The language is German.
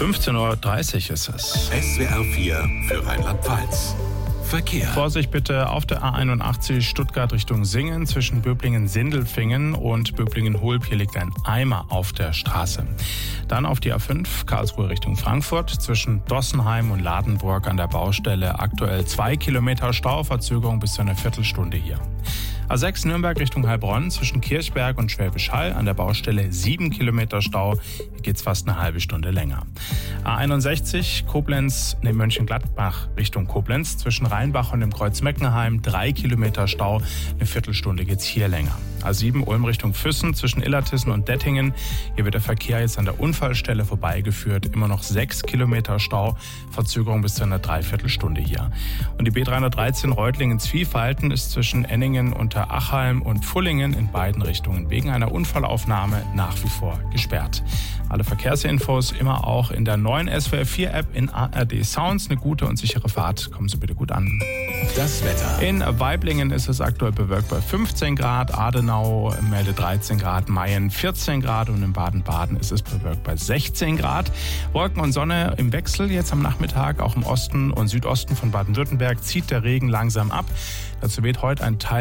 15:30 Uhr ist es. SWR 4 für Rheinland-Pfalz. Verkehr. Vorsicht bitte auf der A81 Stuttgart Richtung Singen zwischen Böblingen-Sindelfingen und Böblingen-Hulb. Hier liegt ein Eimer auf der Straße. Dann auf die A5 Karlsruhe Richtung Frankfurt zwischen Dossenheim und Ladenburg an der Baustelle. Aktuell 2 Kilometer Stau, Verzögerung bis zu einer Viertelstunde hier. A6 Nürnberg Richtung Heilbronn zwischen Kirchberg und Schwäbisch Hall an der Baustelle 7 Kilometer Stau. Hier geht es fast eine halbe Stunde länger. A61 Mönchengladbach Richtung Koblenz zwischen Rheinbach und dem Kreuz Meckenheim 3 Kilometer Stau. Eine Viertelstunde geht es hier länger. A7 Ulm Richtung Füssen zwischen Illertissen und Dettingen. Hier wird der Verkehr jetzt an der Unfallstelle vorbeigeführt. Immer noch 6 Kilometer Stau. Verzögerung bis zu einer Dreiviertelstunde hier. Und die B313 Reutlingen-Zwiefalten ist zwischen Enningen, Unterachheim und Pfullingen in beiden Richtungen wegen einer Unfallaufnahme nach wie vor gesperrt. Alle Verkehrsinfos immer auch in der neuen SWR 4 App in ARD Sounds. Eine gute und sichere Fahrt. Kommen Sie bitte gut an. Das Wetter. In Waiblingen ist es aktuell bewölkt bei 15 Grad, Adenau meldet 13 Grad, Mayen 14 Grad und in Baden-Baden ist es bewölkt bei 16 Grad. Wolken und Sonne im Wechsel jetzt am Nachmittag, auch im Osten und Südosten von Baden-Württemberg zieht der Regen langsam ab. Dazu weht heute ein Teil